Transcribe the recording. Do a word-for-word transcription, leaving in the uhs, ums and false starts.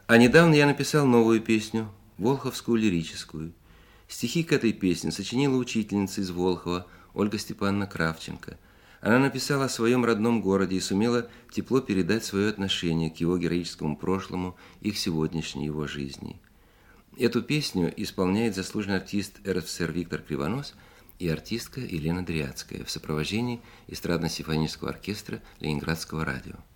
А недавно я написал новую песню, волховскую лирическую. Стихи к этой песне сочинила учительница из Волхова Ольга Степановна Кравченко. Она написала о своем родном городе и сумела тепло передать свое отношение к его героическому прошлому и к сегодняшней его жизни. Эту песню исполняет заслуженный артист эр эс эс эр Виктор Кривонос и артистка Елена Дряцкая в сопровождении эстрадно-симфонического оркестра Ленинградского радио.